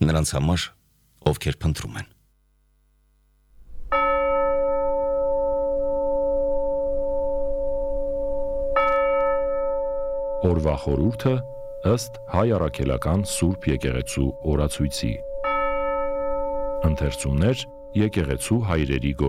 նրանց համար, ովքեր փնտրում են։ Օրվա խորհուրդը ըստ Հայ առաքելական Սուրբ եկեղեցու օրացույցի։ Ընթերցումներ եկեղեցու հայրերի